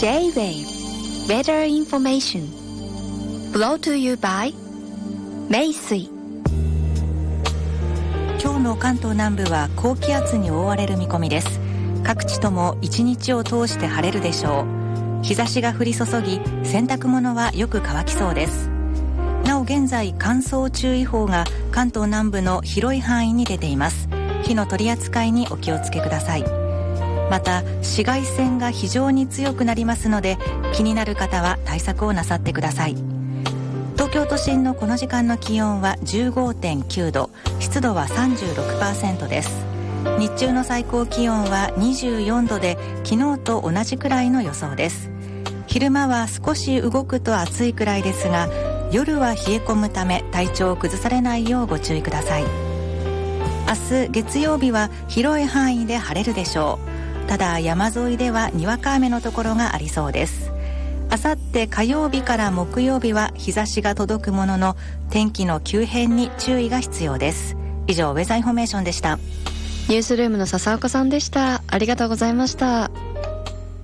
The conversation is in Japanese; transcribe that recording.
J-Wave Weather Information Brought to you by 名水。 今日の関東南部は高気圧に覆われる見込みです。各地とも一日を通して晴れるでしょう。日差しが降り注ぎ、洗濯物はよく乾きそうです。なお現在、乾燥注意報が関東南部の広い範囲に出ています。火の取り扱いにお気をつけください。また紫外線が非常に強くなりますので、気になる方は対策をなさってください。東京都心のこの時間の気温は 15.9 度、湿度は 36% です。日中の最高気温は24度で、昨日と同じくらいの予想です。昼間は少し動くと暑いくらいですが、夜は冷え込むため体調を崩されないようご注意ください。明日月曜日は広い範囲で晴れるでしょう。ただ山沿いではにわか雨のところがありそうです。あさって火曜日から木曜日は日差しが届くものの、天気の急変に注意が必要です。以上ウェザーインフォメーションでした。 ニュースルームの笹岡さんでした。ありがとうございました。